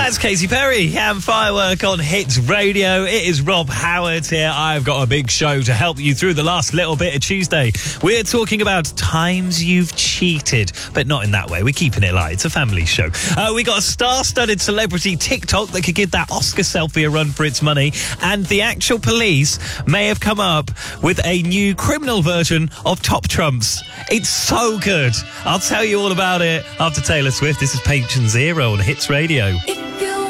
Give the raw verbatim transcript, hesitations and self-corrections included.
That's Katy Perry and Firework on Hits Radio. It is Rob Howard here. I've got a big show to help you through the last little bit of Tuesday. We're talking about times you've cheated, but not in that way. We're keeping it light. It's a family show. Uh, we got a star-studded celebrity TikTok that could give that Oscar selfie a run for its money, and the actual police may have come up with a new criminal version of Top Trumps. It's so good. I'll tell you all about it after Taylor Swift. This is Patient Zero on Hits Radio.